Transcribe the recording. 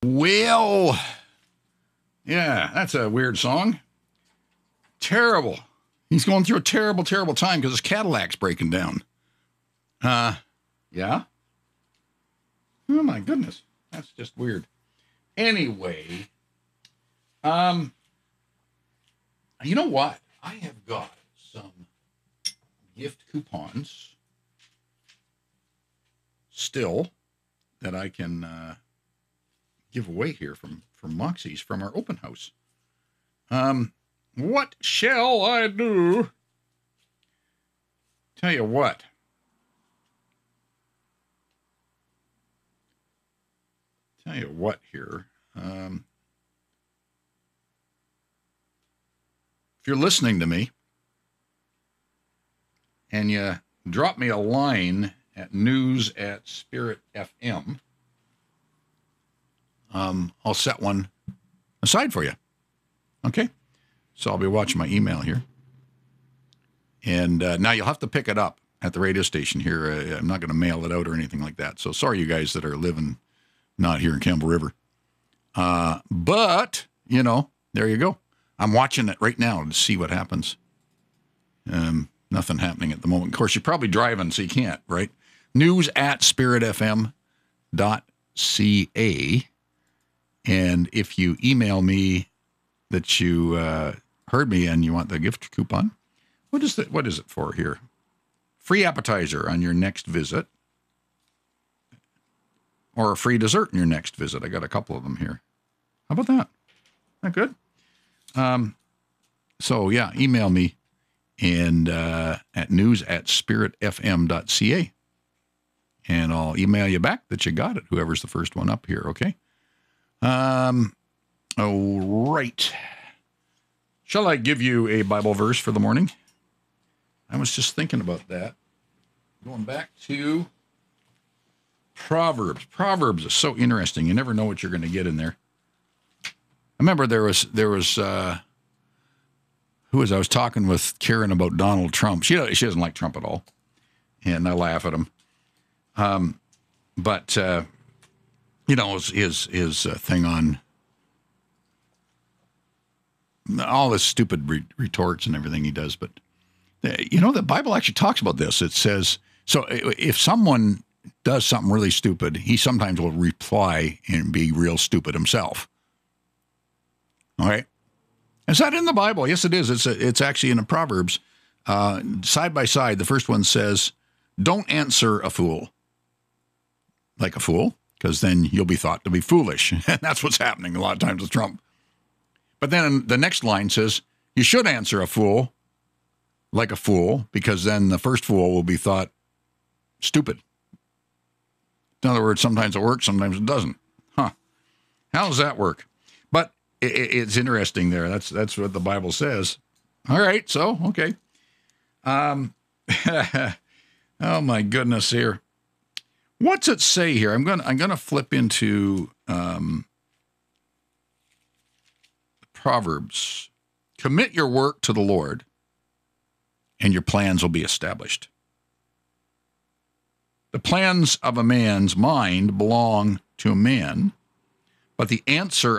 Well, yeah, that's a weird song. Terrible. He's going through a terrible, terrible time because his Cadillac's breaking down. Yeah? Oh, my goodness. That's just weird. Anyway, you know what? I have got some gift coupons still that I can give away here from Moxie's from our open house. What shall I do? Tell you what. Here. If you're listening to me and you drop me a line at news@spirit.fm, I'll set one aside for you. Okay? So I'll be watching my email here. And now you'll have to pick it up at the radio station here. I'm not going to mail it out or anything like that. So sorry, you guys that are living not here in Campbell River. But, you know, there you go. I'm watching it right now to see what happens. Nothing happening at the moment. Of course, you're probably driving, so you can't, right? news@spiritfm.ca. And if you email me that you heard me and you want the gift coupon, what is it for here? Free appetizer on your next visit. Or a free dessert in your next visit. I got a couple of them here. How about that? Isn't that good? So, yeah, email me and at news@spiritfm.ca. And I'll email you back that you got it, whoever's the first one up here, okay? All right. Shall I give you a Bible verse for the morning? I was just thinking about that. Going back to Proverbs. Proverbs is so interesting. You never know what you're going to get in there. I remember there was I was talking with Karen about Donald Trump. She doesn't like Trump at all, and I laugh at him. But you know, his thing on all this stupid retorts and everything he does. But you know, the Bible actually talks about this. It says, so if someone does something really stupid, he sometimes will reply and be real stupid himself. All right. Is that in the Bible? Yes, it is. It's actually in the Proverbs. Side by side, the first one says, don't answer a fool like a fool, because then you'll be thought to be foolish. And that's what's happening a lot of times with Trump. But then the next line says, you should answer a fool like a fool, because then the first fool will be thought stupid. In other words, sometimes it works, sometimes it doesn't. Huh. How does that work? But it's interesting there. That's what the Bible says. All right, so, okay. Oh, my goodness here. What's it say here? I'm gonna flip into Proverbs. Commit your work to the Lord, and your plans will be established. The plans of a man's mind belong to a man, but the answer